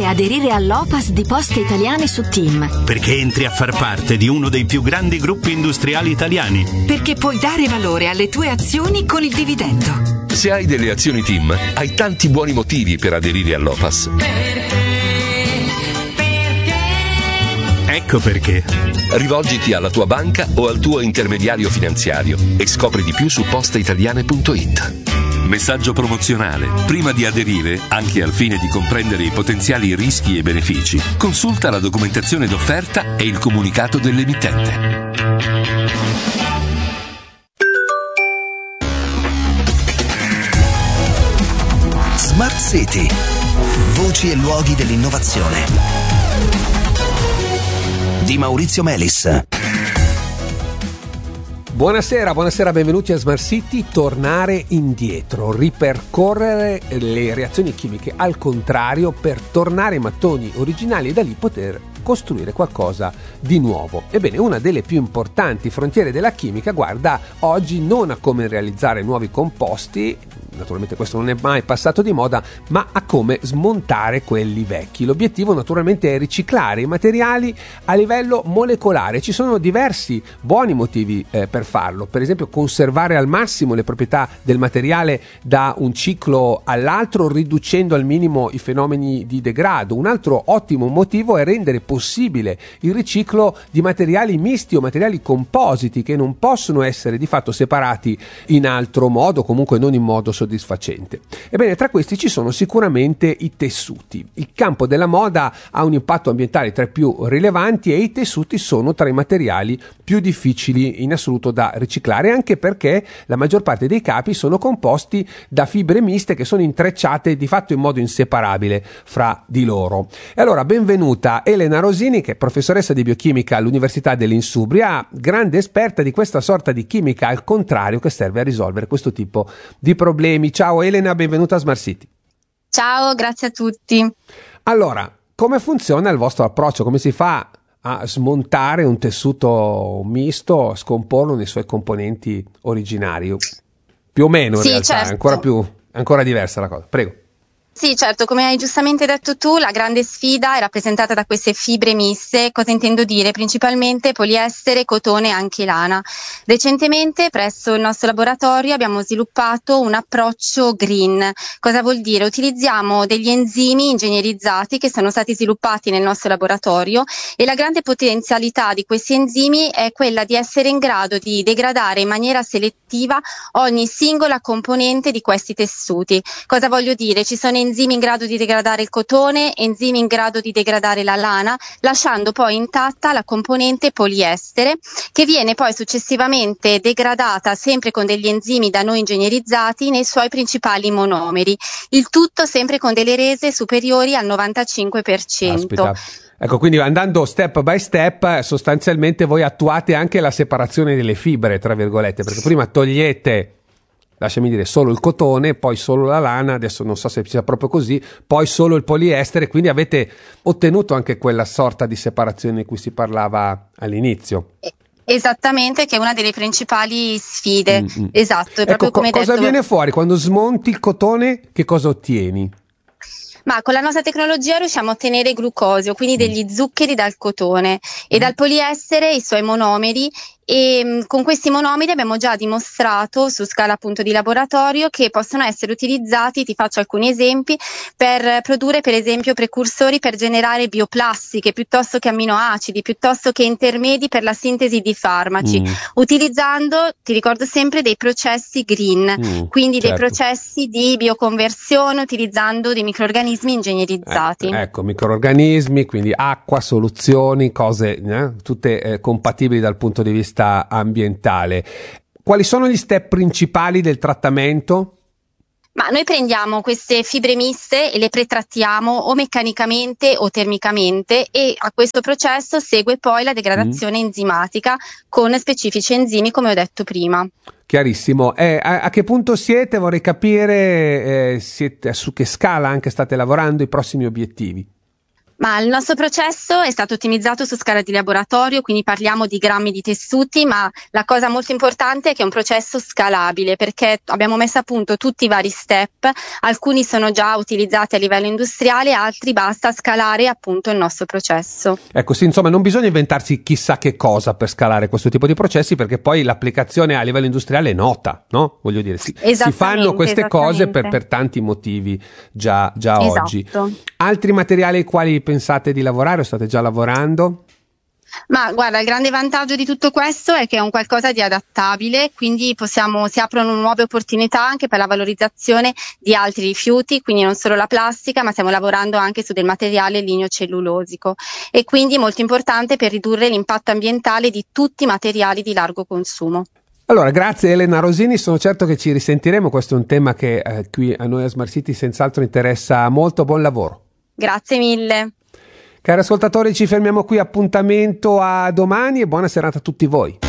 aderire all'OPAS di Poste Italiane su TIM. Perché entri a far parte di uno dei più grandi gruppi industriali italiani. Perché puoi dare valore alle tue azioni con il dividendo. Se hai delle azioni TIM, hai tanti buoni motivi per aderire all'OPAS. Ecco perché. Rivolgiti alla tua banca o al tuo intermediario finanziario e scopri di più su posteitaliane.it. Messaggio promozionale. Prima di aderire, anche al fine di comprendere i potenziali rischi e benefici, consulta la documentazione d'offerta e il comunicato dell'emittente. Smart City. Voci e luoghi dell'innovazione. Di Maurizio Melis. Buonasera, benvenuti a Smart City. Tornare indietro, ripercorrere le reazioni chimiche al contrario per tornare ai mattoni originali e da lì poter costruire qualcosa di nuovo. Ebbene, una delle più importanti frontiere della chimica guarda oggi non a come realizzare nuovi composti, naturalmente questo non è mai passato di moda, ma a come smontare quelli vecchi. L'obiettivo naturalmente è riciclare i materiali a livello molecolare. Ci sono diversi buoni motivi per farlo, per esempio conservare al massimo le proprietà del materiale da un ciclo all'altro, riducendo al minimo i fenomeni di degrado. Un altro ottimo motivo è rendere possibile il riciclo di materiali misti o materiali compositi che non possono essere di fatto separati in altro modo, comunque non in modo soddisfacente. Ebbene, tra questi ci sono sicuramente i tessuti. Il campo della moda ha un impatto ambientale tra i più rilevanti e i tessuti sono tra i materiali più difficili in assoluto da riciclare, anche perché la maggior parte dei capi sono composti da fibre miste che sono intrecciate di fatto in modo inseparabile fra di loro. E allora, benvenuta Elena Rosini, che è professoressa di biochimica all'Università dell'Insubria, grande esperta di questa sorta di chimica al contrario che serve a risolvere questo tipo di problemi. Ciao Elena, benvenuta a Smart City. Ciao, grazie a tutti. Allora, come funziona il vostro approccio? Come si fa a smontare un tessuto misto, a scomporlo nei suoi componenti originari? Più o meno in realtà, certo. È ancora diversa la cosa. Prego. Sì, certo, come hai giustamente detto tu, la grande sfida è rappresentata da queste fibre miste. Cosa intendo dire? Principalmente poliestere, cotone e anche lana. Recentemente presso il nostro laboratorio abbiamo sviluppato un approccio green. Cosa vuol dire? Utilizziamo degli enzimi ingegnerizzati che sono stati sviluppati nel nostro laboratorio e la grande potenzialità di questi enzimi è quella di essere in grado di degradare in maniera selettiva ogni singola componente di questi tessuti. Cosa voglio dire? Ci sono enzimi in grado di degradare il cotone, enzimi in grado di degradare la lana, lasciando poi intatta la componente poliestere, che viene poi successivamente degradata sempre con degli enzimi da noi ingegnerizzati nei suoi principali monomeri. Il tutto sempre con delle rese superiori al 95%. Aspetta. Ecco, quindi andando step by step, sostanzialmente voi attuate anche la separazione delle fibre, tra virgolette, perché prima togliete, lasciami dire, solo il cotone, poi solo la lana, adesso non so se sia proprio così, poi solo il poliestere, quindi avete ottenuto anche quella sorta di separazione di cui si parlava all'inizio. Esattamente, che è una delle principali sfide. Esatto, è proprio come cosa detto. viene fuori quando smonti il cotone? Che cosa ottieni? Ma con la nostra tecnologia riusciamo a ottenere glucosio, quindi degli zuccheri dal cotone e dal poliestere i suoi monomeri, e con questi monomeri abbiamo già dimostrato su scala appunto di laboratorio che possono essere utilizzati, ti faccio alcuni esempi, per produrre per esempio precursori per generare bioplastiche piuttosto che amminoacidi, piuttosto che intermedi per la sintesi di farmaci, utilizzando, ti ricordo sempre, dei processi green, quindi certo, dei processi di bioconversione utilizzando dei microrganismi ingegnerizzati. Ecco, microrganismi, quindi acqua, soluzioni, cose tutte compatibili dal punto di vista ambientale. Quali sono gli step principali del trattamento? Ma noi prendiamo queste fibre miste e le pretrattiamo o meccanicamente o termicamente, e a questo processo segue poi la degradazione enzimatica con specifici enzimi, come ho detto prima. Chiarissimo. A che punto siete? Vorrei capire su che scala anche state lavorando, i prossimi obiettivi. Ma il nostro processo è stato ottimizzato su scala di laboratorio, quindi parliamo di grammi di tessuti, ma la cosa molto importante è che è un processo scalabile, perché abbiamo messo a punto tutti i vari step, alcuni sono già utilizzati a livello industriale, altri basta scalare appunto il nostro processo. Ecco, sì, insomma, non bisogna inventarsi chissà che cosa per scalare questo tipo di processi, perché poi l'applicazione a livello industriale è nota, no? Voglio dire, si fanno queste cose per tanti motivi già oggi. Altri materiali ai quali pensate di lavorare o state già lavorando? Ma guarda, il grande vantaggio di tutto questo è che è un qualcosa di adattabile, quindi si aprono nuove opportunità anche per la valorizzazione di altri rifiuti, quindi non solo la plastica, ma stiamo lavorando anche su del materiale lignocellulosico e quindi molto importante per ridurre l'impatto ambientale di tutti i materiali di largo consumo. Allora, grazie Elena Rosini, sono certo che ci risentiremo, questo è un tema che qui a noi a Smart City senz'altro interessa molto. Buon lavoro. Grazie mille. Cari ascoltatori, ci fermiamo qui, appuntamento a domani e buona serata a tutti voi.